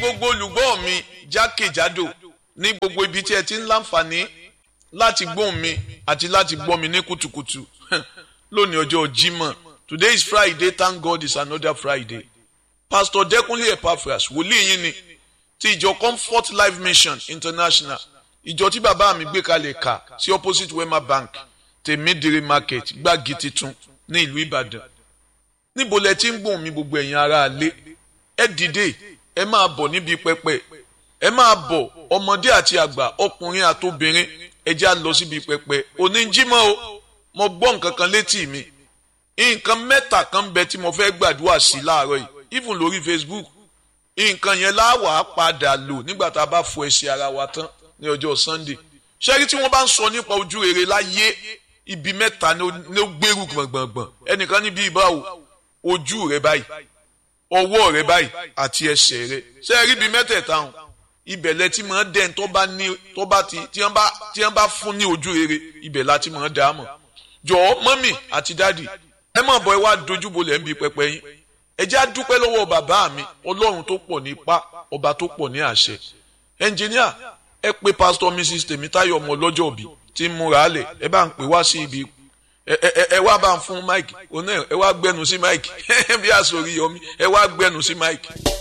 gbogbo olùgbọ́ mi jákèjádò ní gbogbo ibi tí ẹ ti ń láǹfààní láti gbóhùn mi àti láti gbọ́ mi ní kùtùkùtù lónìí ọjọ́ Jímọ̀. Today is Friday, thank God it's another Friday. Pastor Dẹ́kunlé Epaphras wòlíì yín ni ti ìjọ Comfort Life Mission International, ìjọ tí bàbá mi gbé kalẹ̀ kà sí opposite Wema Bank Tèmídìrí Market Gbági Titun ní ìlú Ìbàdàn. Níbo lẹ ti ń gbóhùn mi gbogbo ẹ̀yin ará ilé? Ẹ dìde, ẹ máa bọ̀ níbi pẹpẹ, ẹ máa bọ̀ ọmọdé àti àgbà, ọkùnrin àtobìnrin, ẹ já lọ síbi pẹpẹ. Òní Jímọ̀ o, mo gbọ́ nǹkan kan létí mi. Nǹkan mẹ́ta kan bẹ tí mo fẹ́ gbàdúrà sí láàárọ̀ yìí, even lórí Facebook. Nǹkan yẹn láwàá padà lò nígbà tá a bá fọ ẹsẹ̀ ara wa tán ní ọjọ́ Sunday. Ṣẹ́rí tí wọ́n bá ń sọ nípa ojú rere láyé, ibi mẹ́ta ni ó gbèrú gbọ̀ngbọ̀ngbọ̀n. Ẹnìkan níbi ìbáwò, ojú rẹ báyìí, ọwọ́ rẹ báyìí àti ẹsẹ̀ rẹ. Ṣẹ́rí ibi mẹ́tẹ̀ẹ̀ta hàn, ibẹ̀ lẹ ti máa dẹ́n tí wọ́n bá fún ní ojú rere, ibẹ̀ la ti máa dá a mọ̀. Jọ̀ọ́ mọ́mì àti dádì, ẹ má bọ̀ ẹ wá dojúbolẹ̀ ń bi pẹpẹ yín. Ẹ jẹ́ á dúpẹ́ lọ́wọ́ bàbá mi, Ọlọ́run tó pọ̀ ní ipá, ọba tó pọ̀ ní àṣẹ. Ẹnjìníà, ẹ pé Pastor Mrs. Tèmítáyọ̀ ọmọ ọlọ́jọ́ òbí tí ń múra lẹ̀, ẹ bá ń pè wá sí ibi, ẹ wá bá ń fún máìkì, ẹ wá gbẹnu sí máìkì, bí àsòrí yọmí, ẹ wá gbẹnu sí máìkì.